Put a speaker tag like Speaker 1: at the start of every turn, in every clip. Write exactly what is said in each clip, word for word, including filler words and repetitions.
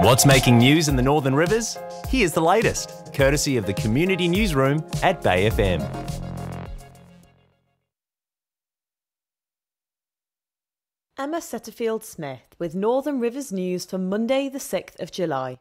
Speaker 1: What's making news in the Northern Rivers? Here's the latest, courtesy of the Community Newsroom at Bay F M.
Speaker 2: Emma Setterfield-Smith with Northern Rivers News for Monday the sixth of July.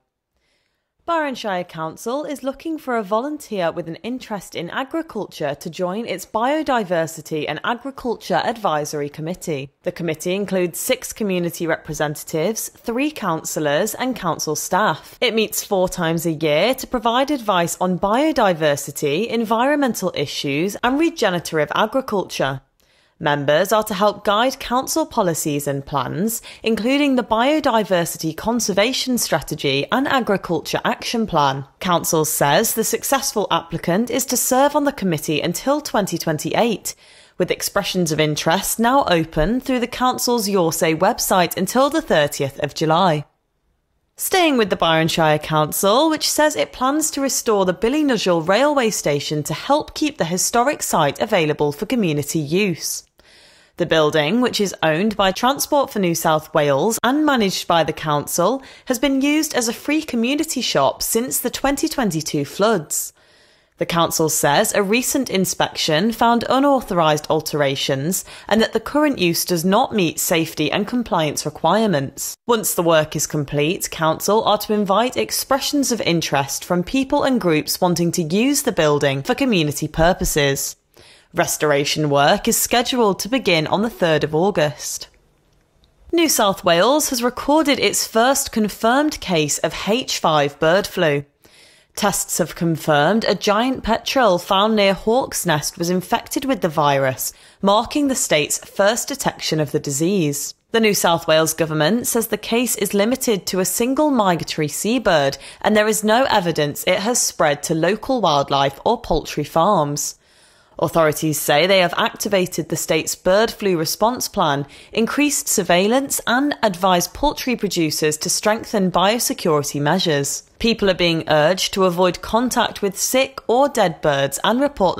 Speaker 2: Byron Shire Council is looking for a volunteer with an interest in agriculture to join its Biodiversity and Agriculture Advisory Committee. The committee includes six community representatives, three councillors and council staff. It meets four times a year to provide advice on biodiversity, environmental issues and regenerative agriculture. Members are to help guide council policies and plans, including the Biodiversity Conservation Strategy and Agriculture Action Plan. Council says the successful applicant is to serve on the committee until twenty twenty-eight, with expressions of interest now open through the council's Your Say website until the thirtieth of July. Staying with the Byron Shire Council, which says it plans to restore the Billynudgel railway station to help keep the historic site available for community use. The building, which is owned by Transport for New South Wales and managed by the council, has been used as a free community shop since the twenty twenty-two floods. The council says a recent inspection found unauthorised alterations and that the current use does not meet safety and compliance requirements. Once the work is complete, council are to invite expressions of interest from people and groups wanting to use the building for community purposes. Restoration work is scheduled to begin on the third of August. New South Wales has recorded its first confirmed case of H five bird flu. Tests have confirmed a giant petrel found near Hawk's Nest was infected with the virus, marking the state's first detection of the disease. The New South Wales government says the case is limited to a single migratory seabird and there is no evidence it has spread to local wildlife or poultry farms. Authorities say they have activated the state's bird flu response plan, increased surveillance and advised poultry producers to strengthen biosecurity measures. People are being urged to avoid contact with sick or dead birds and report